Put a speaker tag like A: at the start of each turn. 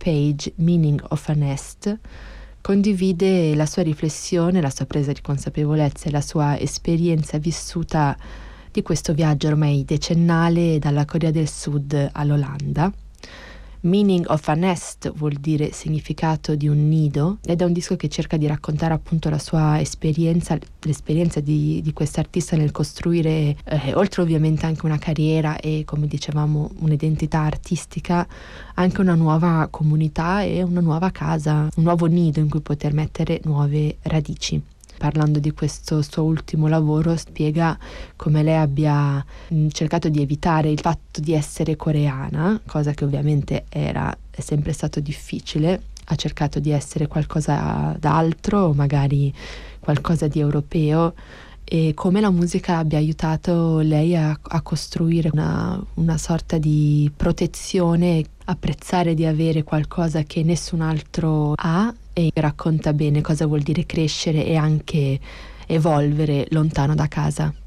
A: page Meaning of a Nest, condivide la sua riflessione, la sua presa di consapevolezza e la sua esperienza vissuta di questo viaggio ormai decennale dalla Corea del Sud all'Olanda. Meaning of a Nest vuol dire significato di un nido, ed è un disco che cerca di raccontare appunto la sua esperienza, l'esperienza di quest'artista nel costruire, oltre ovviamente anche una carriera e, come dicevamo, un'identità artistica, anche una nuova comunità e una nuova casa, un nuovo nido in cui poter mettere nuove radici. Parlando di questo suo ultimo lavoro, spiega come lei abbia cercato di evitare il fatto di essere coreana, cosa che ovviamente è sempre stato difficile. Ha cercato di essere qualcosa d'altro, magari qualcosa di europeo, e come la musica abbia aiutato lei a costruire una sorta di protezione, apprezzare di avere qualcosa che nessun altro ha, e racconta bene cosa vuol dire crescere e anche evolvere lontano da casa.